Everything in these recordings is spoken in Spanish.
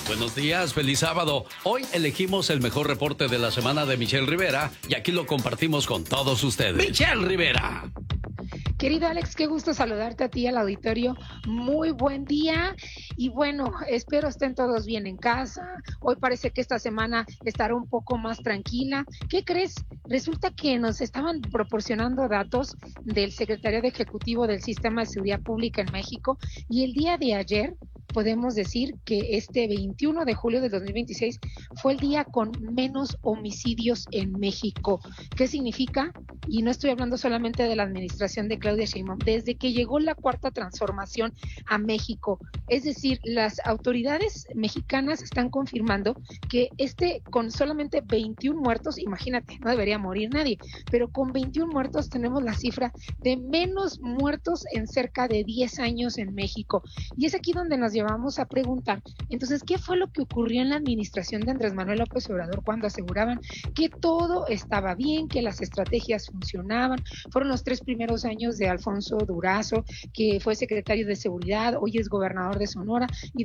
Buenos días, feliz sábado. Hoy elegimos el mejor reporte de la semana de Michelle Rivera y aquí lo compartimos con todos ustedes. ¡Michelle Rivera! Querido Alex, qué gusto saludarte a ti, al auditorio. Muy buen día y bueno, espero estén todos bien en casa. Hoy parece que esta semana estará un poco más tranquila. ¿Qué crees? Resulta que nos estaban proporcionando datos del Secretariado Ejecutivo del Sistema de Seguridad Pública en México y el día de ayer podemos decir que este 21 de julio de 2026 fue el día con menos homicidios en México. ¿Qué significa? Y no estoy hablando solamente de la administración de Claudia Sheinbaum, desde que llegó la Cuarta Transformación a México. Es decir, las autoridades mexicanas están confirmando que con solamente 21 muertos, imagínate, no debería morir nadie, pero con 21 muertos tenemos la cifra de menos muertos en cerca de 10 años en México. Y es aquí donde nos llevamos a preguntar, entonces, ¿qué fue lo que ocurrió en la administración de Andrés Manuel López Obrador cuando aseguraban que todo estaba bien, que las estrategias funcionaban? Fueron los 3 primeros años de Alfonso Durazo, que fue secretario de Seguridad, hoy es gobernador de Sonora y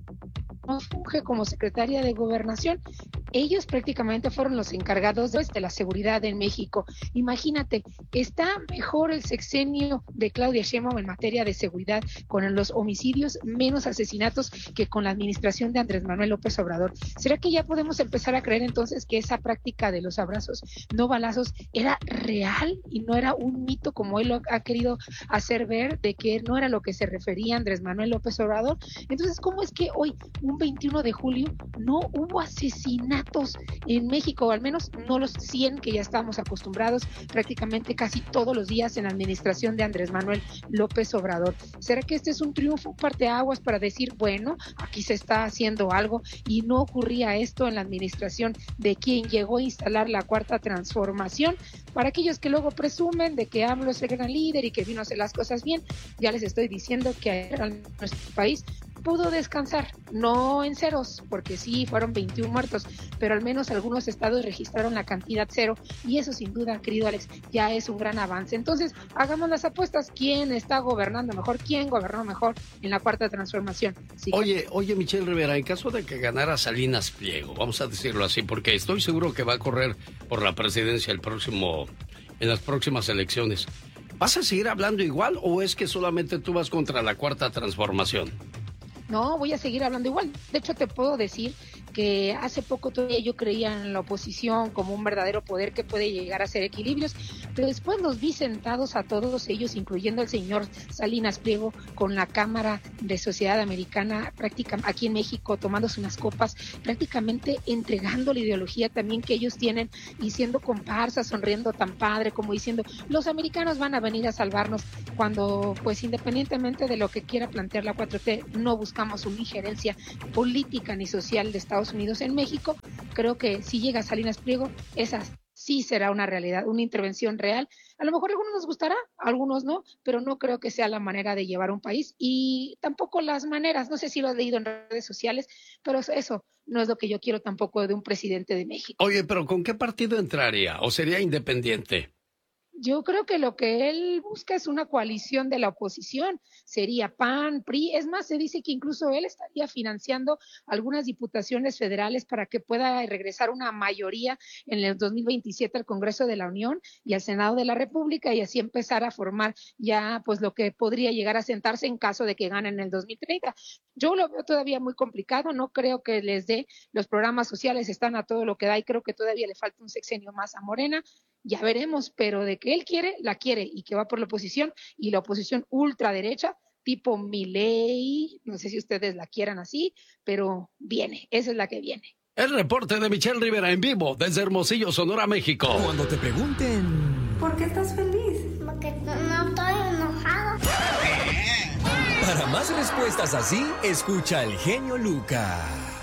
funge como secretaria de Gobernación. Ellos prácticamente fueron los encargados de la seguridad en México. Imagínate, está mejor el sexenio de Claudia Sheinbaum en materia de seguridad con los homicidios, menos asesinatos que con la administración de Andrés Manuel López Obrador. ¿Será que ya podemos empezar a creer entonces que esa práctica de los abrazos, no balazos, era real y no era un mito como él lo ha querido hacer ver, de que no era lo que se refería Andrés Manuel López Obrador? Entonces, ¿cómo es que hoy, un 21 de julio, no hubo asesinatos en México, o al menos no los 100 que ya estábamos acostumbrados prácticamente casi todos los días en la administración de Andrés Manuel López Obrador? ¿Será que este es un triunfo, un parteaguas para decir, bueno, aquí se está haciendo algo y no ocurría esto en la administración de quien llegó a instalar la Cuarta Transformación? Para aquellos que luego presumen de que AMLO es el gran líder y que vino a hacer las cosas bien, ya les estoy diciendo que nuestro país pudo descansar, no en ceros, porque sí, fueron 21 muertos, pero al menos algunos estados registraron la cantidad cero, y eso sin duda, querido Alex, ya es un gran avance. Entonces, hagamos las apuestas, ¿quién está gobernando mejor? ¿Quién gobernó mejor en la Cuarta Transformación? Sí. Oye, Michelle Rivera, en caso de que ganara Salinas Pliego, vamos a decirlo así, porque estoy seguro que va a correr por la presidencia en las próximas elecciones, ¿vas a seguir hablando igual o es que solamente tú vas contra la Cuarta Transformación? No, voy a seguir hablando igual. De hecho, te puedo decir que hace poco todavía yo creía en la oposición como un verdadero poder que puede llegar a ser equilibrios, pero después los vi sentados a todos ellos, incluyendo al señor Salinas Pliego, con la Cámara de Sociedad Americana, prácticamente aquí en México, tomándose unas copas, prácticamente entregando la ideología también que ellos tienen y siendo comparsas, sonriendo tan padre, como diciendo, los americanos van a venir a salvarnos, cuando pues independientemente de lo que quiera plantear la 4T, no buscamos una injerencia política ni social de Estados Unidos en México. Creo que si llega Salinas Pliego, esa sí será una realidad, una intervención real. A lo mejor a algunos nos gustará, a algunos no, pero no creo que sea la manera de llevar un país y tampoco las maneras, no sé si lo has leído en redes sociales, pero eso no es lo que yo quiero tampoco de un presidente de México. Oye, pero ¿con qué partido entraría? ¿O sería independiente? Yo creo que lo que él busca es una coalición de la oposición, sería PAN, PRI, es más, se dice que incluso él estaría financiando algunas diputaciones federales para que pueda regresar una mayoría en el 2027 al Congreso de la Unión y al Senado de la República y así empezar a formar ya pues lo que podría llegar a sentarse en caso de que gane en el 2030. Yo lo veo todavía muy complicado, no creo que les dé, los programas sociales están a todo lo que da y creo que todavía le falta un sexenio más a Morena. Ya veremos, pero de que él quiere, la quiere y que va por la oposición y la oposición ultraderecha, tipo Milei, no sé si ustedes la quieran así, pero viene, esa es la que viene. El reporte de Michelle Rivera en vivo desde Hermosillo, Sonora, México. Cuando te pregunten... ¿Por qué estás feliz? Porque no estoy enojado. Para más respuestas así, escucha al genio Lucas.